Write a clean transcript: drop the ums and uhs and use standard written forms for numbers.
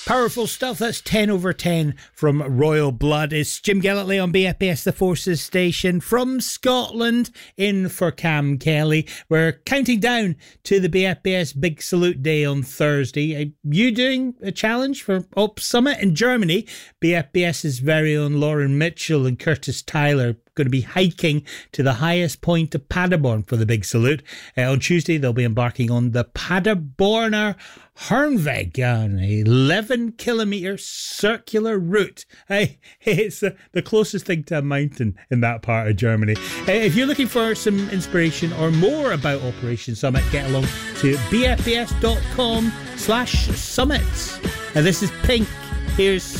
Powerful stuff. That's 10 over 10 from Royal Blood. It's Jim Gillitley on BFBS The Forces station from Scotland, in for Cam Kelly. We're counting down to the BFBS Big Salute Day on Thursday. Are you doing a challenge for Op Summit in Germany? BFBS's very own Lauren Mitchell and Curtis Tyler going to be hiking to the highest point of Paderborn for the Big Salute. On Tuesday, they'll be embarking on the Paderborner Hernweg, an 11-kilometre circular route. It's the closest thing to a mountain in that part of Germany. If you're looking for some inspiration or more about Operation Summit, get along to bfbs.com/summits. And this is Pink. Here's